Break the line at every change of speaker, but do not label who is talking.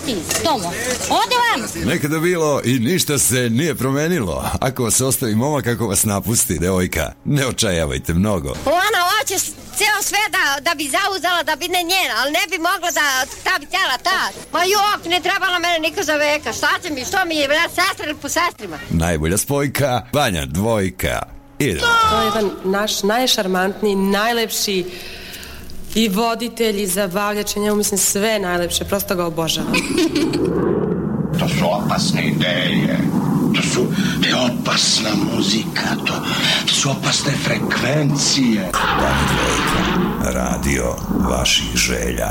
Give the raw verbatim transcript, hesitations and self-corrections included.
ti, Tomo? Ode vam!
Nekada bilo i ništa se nije promenilo. Ako vas ostavi momak, ako vas napusti, devojka, ne očajavajte mnogo.
Ona hoće ceo sve da, da bi zauzela, da bi ne njena, ali ne bi mogla da, ta bi tela ta. Ma jok, ne trebala mene niko za veka. Šta će mi, što mi je, vrat, sestra ili po sestrima?
Najbolja spojka, Vanja dvojka. Idemo.
To je jedan naš najšarmantniji, najlepši i voditelj i zabavljač, njemu mislim sve najlepše, prosto ga obožavam.
To su opasne ideje, to su, to je opasna muzika, to, to su opasne frekvencije.
Vanja dvojka, radio vaših želja.